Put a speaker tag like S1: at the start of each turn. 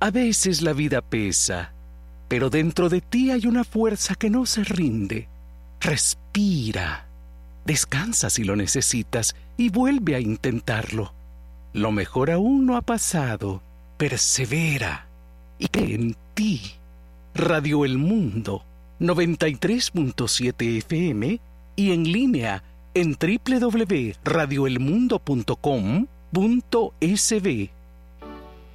S1: A veces la vida pesa, pero dentro de ti hay una fuerza que no se rinde. Respira, descansa si lo necesitas y vuelve a intentarlo. Lo mejor aún no ha pasado. Persevera y cree en ti. Radio El Mundo, 93.7 FM y en línea en www.radioelmundo.com.sb.